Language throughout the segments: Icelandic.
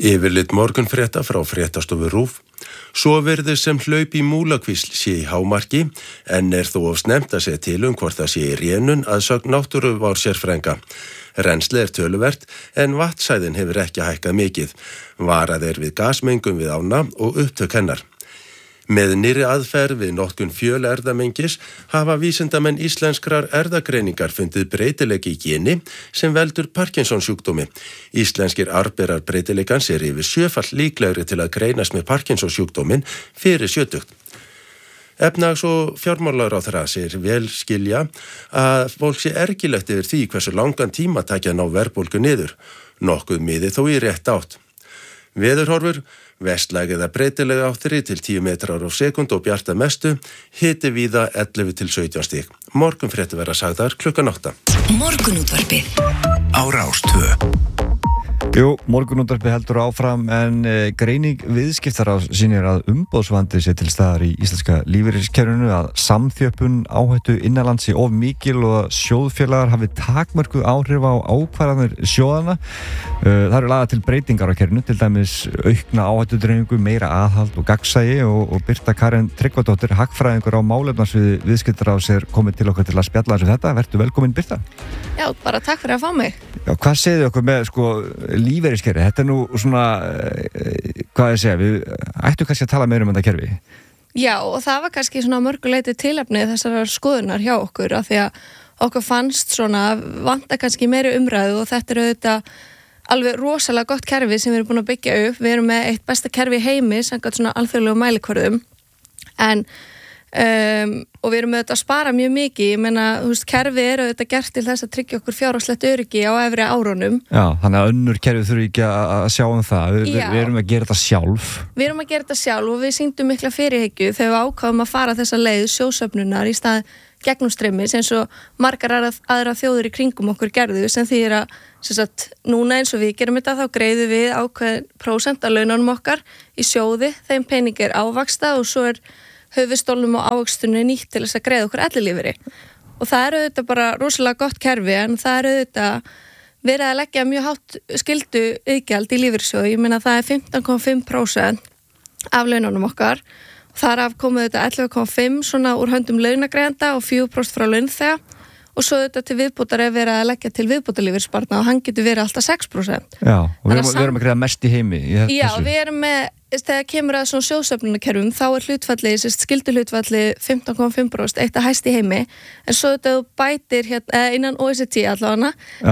Yfirlit morgunfrétta frá fréttastofu RÚV. Svo virðist sem hlaup í Múlakvísl sé í hámarki, en þó of snemmt að segja til hvort það sé í rénun að sögn náttúruvár-sérfræðinga. Rennslið töluvert, en vatnshæðin hefur ekki hækkað mikið. Varað við gasmengun við ána og upptök hennar. Með nýrri aðferð við notkun fjölerðamengis hafa vísindamenn íslenskrar erðagreiningar fundið breytileiki í geni sem veldur Parkinsons sjúkdómi. Íslenskir arfberar breytileikans yfir 7-fall líklegri til að greinast með Parkinsons sjúkdómin fyrir 70. Efnahags- og fjármálaráðherra segir vel skilja að fólk sé ergilegt yfir því hversu langan tíma taki að ná verðbólgu niður. Nokkuð miði þó í rétt átt. Veðurhorfur, vestlæg eða breytilega átt 3-10 metrar á sekúnd og bjart að mestu, hiti víða 11 til 17 stig. Morgunfréttir verða sagðar 8:00. Morgunútvarpið á Rás 2. Jú, morgunútvarpið heldur áfram en greining viðskiptaráðs sýnir að umboðsvandi sé til staðar í íslenska lífeyriskerfinu, að samþjöppun áhættu innanlands sé of mikil og að sjóðfélagar hafi takmörkuð áhrif á ákvarðanir sjóðana. Það eru lagðar til breytingar á kerfinu, til dæmis aukna áhættudreifingu, meira aðhald og gagnsæi og Birta Karen Tryggvadóttir, hagfræðingur á málefnasviði viðskiptaráðs, er komin til okkar til að spjalla þessu þetta. Vertu velkomin, Birta. Já, bara takk fyrir að fá mig. Já, hvað segðu okkur með lífeyriskerfi? Þetta er nú svona, hvað ég segja, við ættum kannski að tala meira þetta kerfi. Já, og það var kannski svona mörguleiti tilefni þessar skoðunar hjá okkur, af því að okkur fannst svona vanta kannski meiri umræðu, og þetta er auðvitað alveg rosalega gott kerfi sem við erum búin að byggja upp. Við erum með eitt besta kerfi í heimi samkvæmt svona alþjóðlegum mælikvörðum, og við erum auðvitað að spara mjög mikið. Ég meina, kerfi er auðvitað gert til þess að tryggja okkur fjárhagslegt öryggi á efri árunum. Já, þannig að önnur kerfi þurfi ekki að sjá það. Við erum að gera þetta sjálf. Við erum að gera þetta sjálf og við sýndum mikla fyrirhyggju þegar við ákváðum að fara þessa leið sjóðsöfnunar í stað gegnumstreymis, eins og margar aðra þjóðir í kringum okkur gerðu, sem þýðir að núna eins og við gerum þetta, þá greiðum við ákveðin prósent af laununum okkar í sjóði, þeim pening er ávaxtað og svo er höfuðstólnum og ávöxtunni nýtt til þess að greiða okkur ellilífeyri. Og það er auðvitað bara rosalega gott kerfi, en það er auðvitað verið að leggja mjög hátt skyldu iðgjald í lífeyrissjóði. Ég meina það er 15,5% af laununum okkar. Þar af komið þetta 11,5 svona úr höndum launagreiðanda og 4% frá launþega, og svo þetta til viðbótar er verið að leggja til viðbótarlífeyrissparnað og hann getur verið alltaf 6%. Já, og við erum að greiða mest í heimi í þessu. Já, við erum með, þegar kemur að svona sjóðsöfnunarkerfum, þá er hlutfallið, skylduhlutfallið 15,5%, eitt að hæst í heimi, en svo þetta þú bætir innan OECD allavega,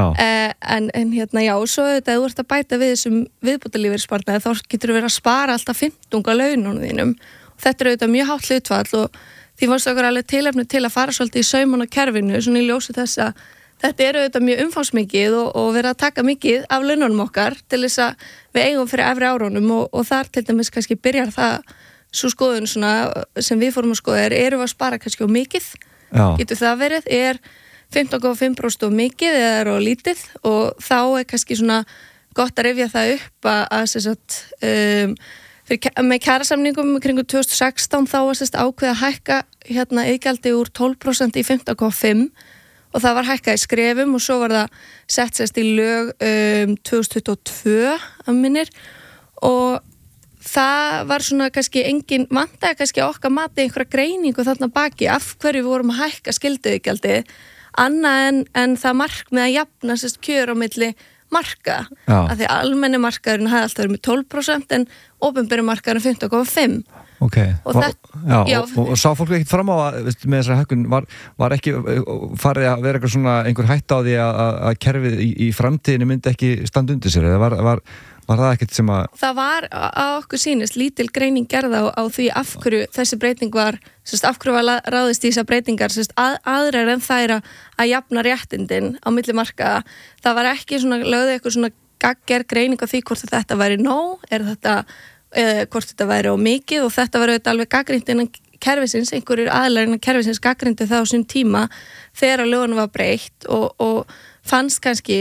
og svo þetta þú ert að bæta við þessum viðbótarlífeyrissparnaði, þá getur þú verið að spara alltaf 15 af laununum þínum. Þetta er auðvitað mjög hátt hlutfall, og því fannst okkur alveg tilefni til að fara svolítið í sauman á kerfinu, svona í ljósi þess að þetta er auðvitað mjög umfangsmikið og verið að taka mikið af laununum okkar til þess að við eigum fyrir efri árunum, og þar til dæmis kannski byrjar það svo skoðun svona sem við fórum að skoða erum við að spara kannski á mikið. Já. Getur það verið, er 15,5% of mikið eða er á lítið, og þá er kannski svona gott að rifja það upp að með kjarasamningum kringum 2016 þá var ákveðið að hækka iðgjaldi úr 12% í 15,5%, og það var hækkað í skrefum, og svo var það sett í lög 2022 að minnir, og það var svona kannski engin vantaði kannski okkar mati einhverja greiningu þarna baki af hverju við vorum að hækka skylduiðgjaldi annað en það markmið að jafna kjör á milli marka, af því almenni markaðurinn hafði alltaf verið með 12% en opinberi markaðurinn 15,5%. Ok, og sá fólk ekkert fram á að með þessari hækkun var ekki farið að vera einhver hætta á því að kerfið í framtíðinu myndi ekki standa undir sér, eða var það ekkert sem að... Það var á okkur sýnist lítil greining gerða á því af hverju þessi breyting var, af hverju var ráðist í þessar breytingar, aðrar en þær að jafna réttindin á milli markaða. Það var ekki lögðu eitthvað svona gagger greining á því hvort þetta væri nóg, hvort þetta væri á mikið, og þetta var auðvitað alveg gagnrýnt innan kerfisins, einhverjir aðilar innan kerfisins gagnrýntu það á sín tíma þegar lögunum var breytt, og fannst kannski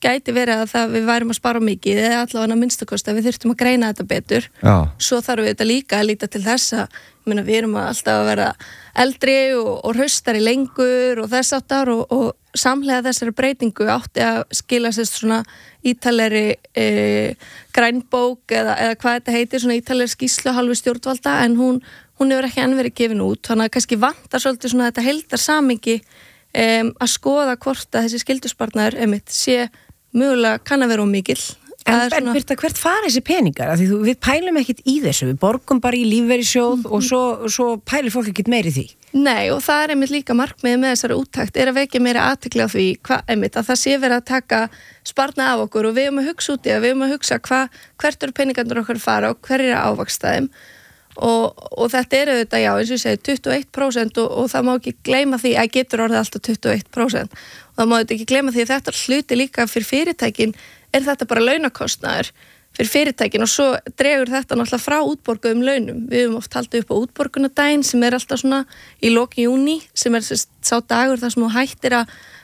gæti verið að við værum að spara mikið eða allavega minnstakosti að við þurftum að greina þetta betur. Svo þarf við þetta líka að líta til þess að við erum alltaf að vera eldri og hraustari lengur og þess áttar og samhlega þessari breytingu átti að skila sér svona ítalegri grænbók eða hvað þetta heitir, svona ítalegri skýrslu hálfu stjórnvalda en hún hefur ekki enn verið gefin út, þannig að kannski vantar svolítið svona þetta heildarsamingi að skoða hvort að þessi skyldusparnaður sé mögulega kann að vera ómikill. En Birta, hvert fara þessi peningar? Því við pælum ekkit í þessu, við borgum bara í lífeyrissjóð og svo pælir fólk ekkit meiri því. Nei, og það einmitt líka markmiðið með þessari úttekt að vekja meira athygli á því að það sé verið að taka sparnað af okkur og við erum að hugsa út í það, við erum að hugsa hvert eru peningarnir okkar fara og hver er að ávaksta þeim. Og þetta auðvitað, já, eins og ég segi 21% og það má ekki gleyma því að getur orðið alltaf 21% og það má ekki gleyma því að þetta hluti líka fyrir fyrirtækin þetta bara launakostnaður fyrir fyrirtækin og svo dregur þetta náttúrulega frá útborguðum launum. Við höfum oft haldið upp á útborgunardaginn sem alltaf svona í loki júní sem sá dagur þar sem þú hættir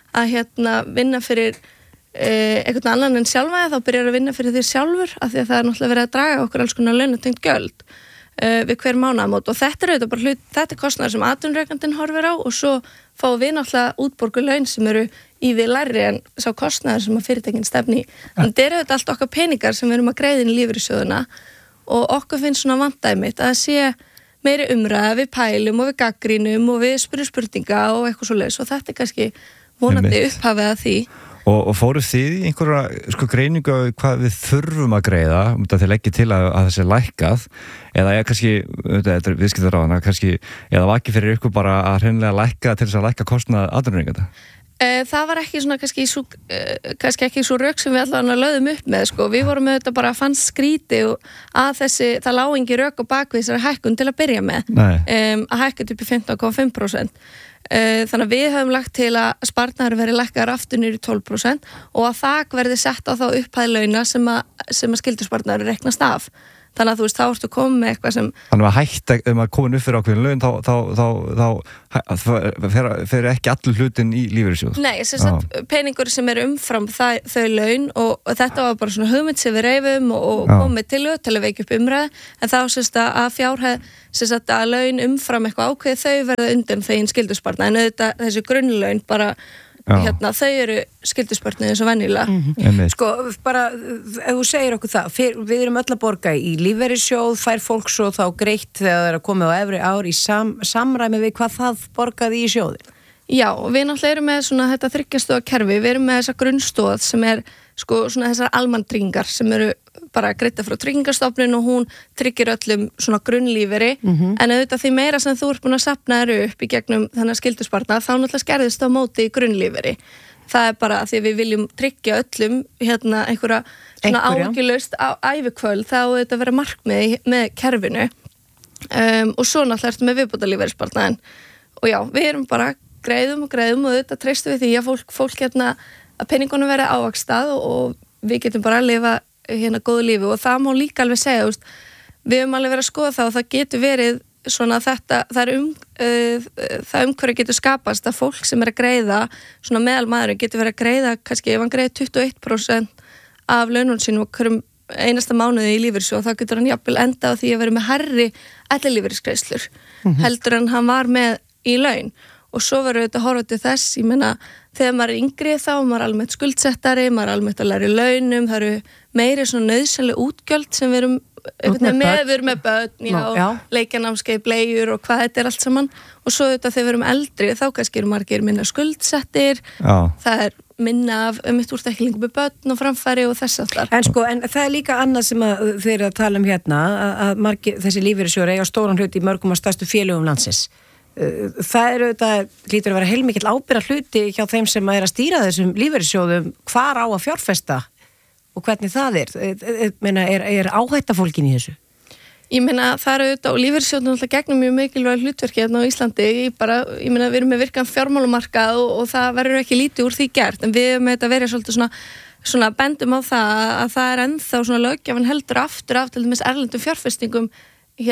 að vinna fyrir einhvern annan en sjálfa þá byrjar að vinna fyrir þér sjálfur af því að það náttúrulega verið að draga okkur alls konar launatengt gjöld við hver mánaðamót og þetta auðvitað bara þetta kostnaður sem atvinnurekandinn horfir á og svo fáum við náttúrulega útborguð laun sem eru í við lægri en sá kostnaður sem að fyrirtækin stefni í. Þannig þetta auðvitað allt okkar peningar sem við erum að greiða inn í lífeyrissjóðuna og okkur finnst svona vandæmið að sé meiri umræða við pælum og við gaggrínum og við spyrjum spurninga og eitthvað svoleiðis og þetta kannski vonandi upphafið að því. Og fóruð þið í einhverja greiningu hvað við þurfum að greiða til leggja til að það sé lækkað eða kannski, þetta er viðskiptaráðana kannski, eða var ekki fyrir ykkur bara að hreinlega lækka til þess að lækka kostnað atvinnurekenda? Það var ekki svona kannski ekki svo rök sem við allavega lögðum upp með við vorum með þetta bara að fann skríti og að það lá engi rök á bakvið þessari hækkun til að byrja með að hækka upp í 15,5%. Þannig að við höfum lagt til að sparnaður veri lækkaður aftur niður í 12% og að þak verði sett á þá upphæð launa sem að skyldusparnaður reknast af. Þannig að þú veist, þá ertu komið með eitthvað sem Þannig að hætta, ef maður komin upp fyrir ákveðin laun þá fer ekki allur hlutin í lífeyrissjóð. Nei, peningur sem eru umfram þau laun og þetta var bara svona hugmynd sem við reifum og komið til að veikja upp umræð en þá að fjárhæð að laun umfram eitthvað ákveð þau verða undan þegin skyldusparna en auðvitað þessi grunnlaun bara þau eru skylduspartnið eins og venjulega. Bara ef þú segir okkur það, við erum öll að borga í lífeyrissjóð, fær fólk svo þá greitt þegar það er að koma á efri ár í samræmi við hvað það borgaði í sjóðin? Já, við náttúrulega erum með svona þetta þriggjastoða kerfi, við erum með þessa grunnstóð sem er svona þessar almantryggingar sem eru bara greidda frá Tryggingastofnun og hún tryggir öllum svona grunnlífeyri en auðvitað því meira sem þú ert búin að safna upp í gegnum þennan skyldusparnað þá náttúrulega skerðist á móti í grunnlífeyri. Það er bara að því við viljum tryggja öllum einhverja svona áhyggjulaust ævikvöld þá auðvitað vera markmið með kerfinu og svo náttúrulega ertu með viðbótarlífeyrissparnaðinn og já, við erum bara greiðum og auðvitað treystum við því að fólk að peningunum verði ávaxtað og við getum bara að lifa góðu lífi og það má líka alveg segja við höfum alveg verið að skoða það og það getur verið svona þetta það umhverju getur skapast að fólk sem er að greiða svona meðalmaðurinn getur verið að greiða kannski ef hann greiði 21% af launum sínum og hverjum einasta mánuði í lífeyrissjóð þá getur hann jafnvel enda á því að vera með hærri ellilífeyrisgreiðslur heldur en hann var með í laun og svo verður þetta horfa til þess, ég meina þegar maður er yngri þá er maður almennt skuldsettari, maður er almennt að læra í launum, það eru meiri svona nauðsynleg útgjöld sem við erum með börn, leikjanámskeið, bleiur og hvað þetta er allt saman og svo þetta þegar við erum eldri þá kannski eru margir minna skuldsettir, það er minna af úrsteklingu með börn og framfæri og þess aftar. En það er líka annað sem þeir eru að tala um hérna að margir, þessi lífeyrissjóðir eiga stóran hlut í mörgum af stærstu félögum landsins. Það eru þetta lítur að vera heilmikill ábyrgðar hluti hjá þeim sem er að stýra þessum lífeyrissjóðum hvar á að fjárfesta og hvernig það er áhætta fólkin í þessu? Ég meina það eru auðvitað og lífeyrissjóðnum alltaf gegnum mjög mikilvæg hlutverki hérna á Íslandi ég meina við erum með virkan fjármálamarkað og það verður ekki lítið úr því gert en við erum þetta verið svolítið svona bendum á það að það er ennþá svona löggjafan heldur aftur af til dæmis erlendum fjárfestingum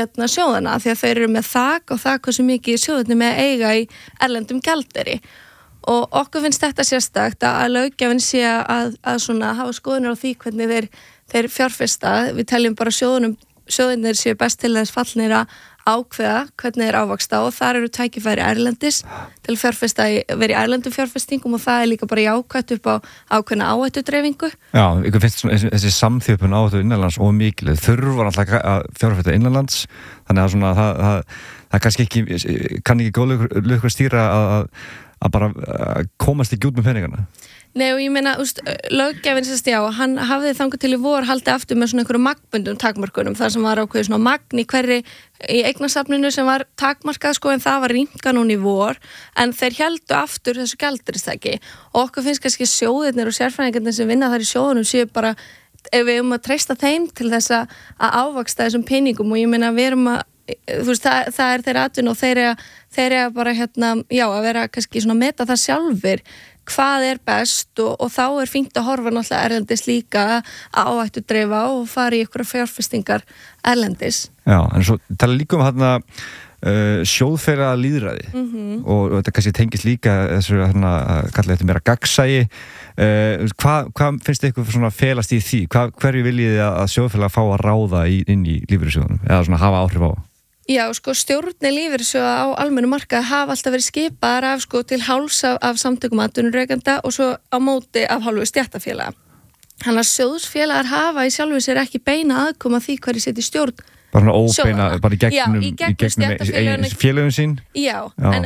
sjóðana því að þeir eru með þak og það hversu mikið sjóðunni með eiga í erlendum gjaldeyri og okkur finnst þetta sérstakt að löggjafinn sé að svona hafa skoðunar á því hvernig þeir fjárfesta. Við teljum bara sjóðinir séu best til þess fallnir að ákveða hvernig þeir ávaksta og þar eru tækifæri erlendis til fjárfesta verið í erlendum fjárfestingum og það líka bara jákvætt upp á ákveðna áhættudreifingu. Já, ykkur finnst þessi samþjöpun áhættu innanlands og mikil þurfa alltaf að fjárfesta innanlands þannig að svona það kannski ekki kann ekki góðlega stýra að bara komast ekki út með peningana. Nei og ég meina, löggjafinn hann hafði þangað til í vor haldið aftur með svona einhverju magnbundum takmörkunum þar sem var ákveðið svona magn í eignasafninu sem var takmarkað en það var rýmkað núna í vor en þeir héldu aftur þessu gjaldeyristæki og okkur finnst kannski sjóðirnir og sérfræðingarnir sem vinna þar í sjóðunum séu bara ef við að treysta þeim til þess að ávaksta þessum peningum og ég meina við erum að það er þeirra atvinna og þeir eru bara að vera kannski svona meta það sjálfur hvað er best og þá er fínt að horfa náttúrulega erlendis líka að áhættu dreifa og fara í ykkur fjárfestingar erlendis. Já, en svo tala líka sjóðfélaga lýðræði og þetta kannski tengist líka þessu kalla þetta meira gagnsæi. Hvað finnst ykkur svona felast í því? Hverju viljið þið að sjóðfélaga fá að ráða inn í lífeyrissjóðunum eða svona hafa áhrif á? Já, stjórnir lífeyrissjóða á almennu markaði hafa alltaf verið skipaðar af til háls af samtökum atvinnurekenda og svo á móti af hálfu stéttarfélaga. Þannig að sjóðsfélagar hafa í sjálfu sér ekki beina aðkoma því hverju setja í stjórn. Bara óbeina, bara í gegnum félögum sín? Já.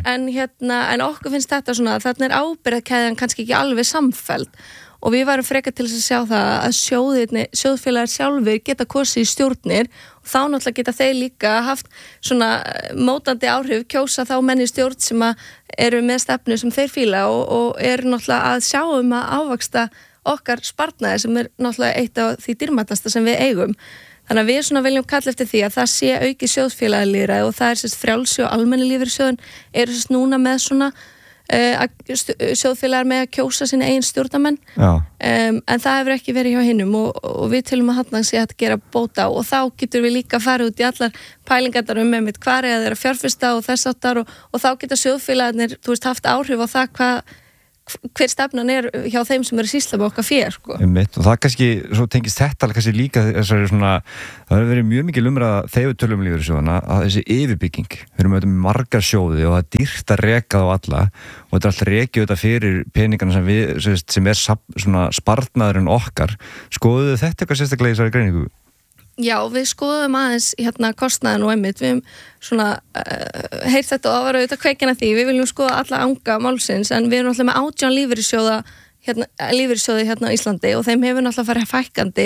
En okkur finnst þetta svona að þarna ábyrgðarkeðjan kannski ekki alveg samfelld og við varum frekar til þess að sjá það að sjóðfélagar sjálfur geta kosið í stjórnir og þá náttúrulega geta þeir líka haft svona mótandi áhrif kjósa þá menn í stjórn sem eru með stefnu sem þeir fíla og eru náttúrulega að sjá að ávaksta okkar sparnaði sem er náttúrulega eitt af því dýrmætasta sem við eigum. Þannig að við svona viljum kalla eftir því að það sé auki sjóðfélagalýðræði og það er frjálsi og almenni lífeyrissjóðin eru núna með svona sjóðfélagar með að kjósa sína eigin stjórnarmenn en það hefur ekki verið hjá hinnum og við tilum að hann sé að gera bóta og þá getur við líka farið út í allar pælingar einmitt hvar er þeirra fjárfesta og þess áttar og þá geta sjóðfélagarnir haft áhrif á það hver stefnan er hjá þeim sem eru sýsla með okkar fér og það kannski, svo tengist þetta kannski líka þessari svona, það hefur verið mjög mikil umræða þegar við tölum lífeyrissjóðana að þessi yfirbygging, við erum auðvitað með margar sjóði og það er dýrt að reka þá alla og þetta er alltaf rekið auðvitað fyrir peningana sem er svona sparnaðurinn okkar skoðuðu þetta eitthvað sérstaklega í þessari greiningu? Já, við skoðum aðeins kostnaðin og einmitt, við hefum svona heyrt þetta og það var auðvitað kveikina því, við viljum skoða alla anga málsins en við erum alltaf með 18 lífeyrissjóði á Íslandi og þeim hefur alltaf farið fækkandi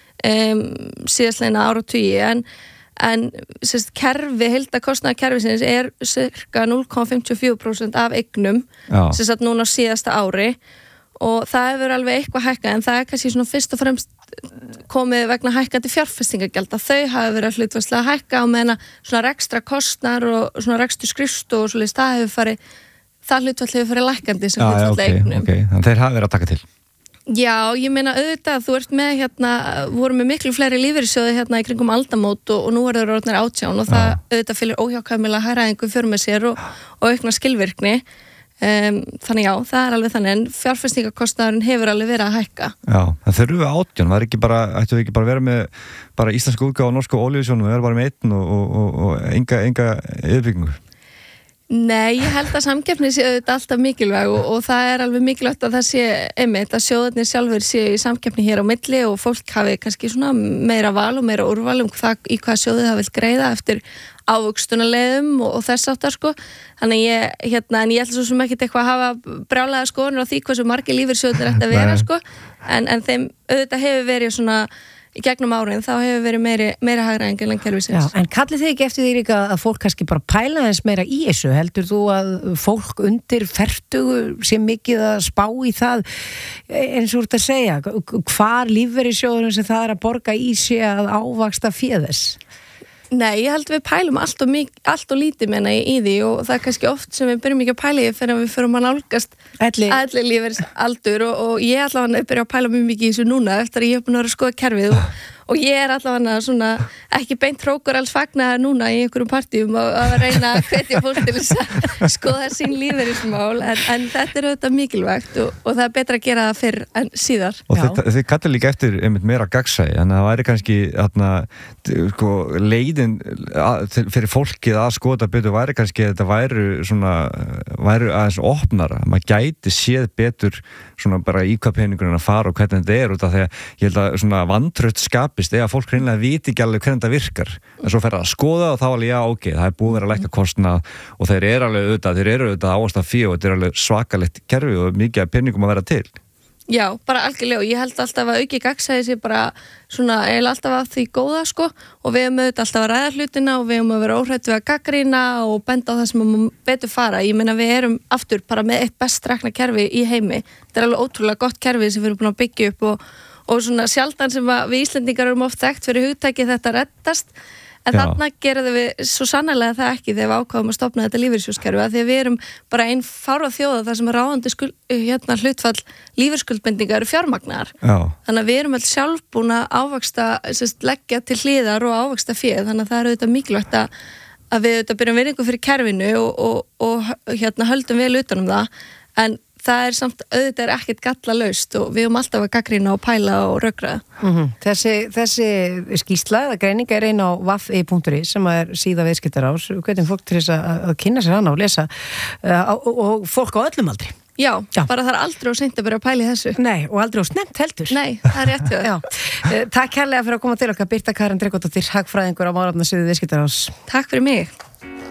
síðastleina áratugi en heildakostnaðarkerfisins er cirka 0,54% af eignum núna á síðasta ári og það hefur alveg eitthvað hækkað en það er kannski svona fyrst og fremst komið vegna hækkandi fjárfestingagjald að þau hafa verið hlutfallslega að hækka á meðan svona rekstra kostnar og svona rekstu skrifstof og svoleiðis það hlutfall hefur farið lækkandi sem hlutfall eignum. Okay. Þannig þeir hafa verið að taka til. Já, ég meina auðvitað, þú ert með vorum með miklu fleiri lífeyrissjóði í kringum aldamót og nú eru þeir orðnir 18 og það auðvitað fylgir óhjákvæmilega hagræðingu fyrir með sér og aukna skilvirkni. Þannig já, það er alveg þannig en fjárfestingakostnaðurinn hefur alveg verið að hækka. Já, það þurfum við 18, ættum við ekki bara vera með bara íslenska útgáfa og norsku olíusjónum, við erum bara með einn og enga yfirbyggingu. Nei, ég held að samkeppni sé auðvitað alltaf mikilvæg og það er alveg mikilvægt að það sé einmitt að sjóðarnir sjálfur sé í samkeppni hér á milli og fólk hafi kannski svona meira val og meira úrval í hvað sjóðið það vil greiða eftir ávöxtunarleiðum og þess áttar Þannig en ég ætla svo sem ekkert eitthvað að hafa brjálaða skoðanir á því hversu margir lífeyrissjóðir ætti að vera en þeim auðvitað hefur verið svona í gegnum árin, þá hefur verið meira hagræðing en kerfisins. Já, en kallið þið ekki eftir því líka að fólk kannski bara pæla þess meira í þessu, heldur þú að fólk undir fertugu sé mikið að spá í það eins og úr að segja, hvar lífeyrissjóðurinn sem það er að borga í sig að ávaksta féðess? Nei, ég held við pælum allt og lítið meina í því og það er kannski oft sem við byrjum ekki að pæla í fyrir að við förum að nálgast allir lífeyrisaldur og ég allavega byrja að pæla mjög mikið í þessu núna eftir að ég hef búin að vera að skoða kerfið og ég allavega svona ekki beint hrókur alls fagnaðar núna í einhverjum partíum að reyna að hvetja fólk til þess að skoða sín lífeyrismál en þetta auðvitað mikilvægt og það betra að gera það fyrr en síðar. Og þið kallar líka eftir meira gagnsæi, en það væri kannski sko, leiðin fyrir fólkið að skoða betur væri kannski að þetta væri aðeins opnara, maður gæti séð betur svona bara í hvað peningurinn að fara og hvernig þetta út af því að ég held að svona vantraust skapist eða fólk reynilega viti ekki alveg hvernig þetta virkar en svo fer að skoða og þá alveg það er búið að lækka kostnað og þeir eru auðvitað áast af og þetta er alveg svakalegt kerfi og mikið af peningum að vera til. Já, bara algjörlega og ég held alltaf að auki gagnsæði sé bara svona eiginlega alltaf af því góða sko og við höfum auðvitað alltaf að ræða hlutina og við höfum að vera óhrætt við að gagnrýna og benda á það sem við betur fara. Ég meina við erum aftur bara með eitt best rekna kerfi í heimi. Þetta er alveg ótrúlega gott kerfi sem við erum búin að byggja upp og svona sjaldan sem við Íslendingar erum oft þekkt fyrir hugtækið þetta reddast en þarna gerðum við svo sannarlega það ekki þegar við ákváðum að stofna þetta lífeyrissjóðskerfi að því að við erum bara einn fárra þjóða þar sem ráðandi hlutfall lífeyrisskuldbendinga eru fjármagnar. Þannig að við erum alls sjálf búin að ávaxta, leggja til hliðar og ávaxta féð, þannig að það er auðvitað mikilvægt að við auðvitað byrjum virðingu fyrir kerfinu og höldum vel utanum það, en það er samt auðvitað ekkert gallalaust og við höfum alltaf að gagnrýna og pæla og rökræða. Þessi skýrsla eða greining er ein á waf.is sem er síða viðskiptaráðs. Hvernig fólk til þess að kynna sér hana og lesa og fólk á öllum aldri. Já, bara það er aldrei og seint að byrja að pæla í þessu. Nei, og aldrei og snemmt heldur. Nei, það er rétt. Takk kærlega fyrir að koma til okkar. Birta Karen Tryggvadóttir, hagfræðingur á málefnasviði viðskiptaráðs. Takk fyrir mig.